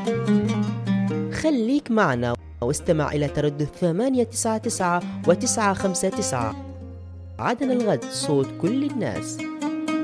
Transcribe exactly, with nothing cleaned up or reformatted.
خليك معنا واستمع إلى تردد ثمانية تسعة تسعة وتسعة خمسة تسعة. عدن الغد، صوت كل الناس.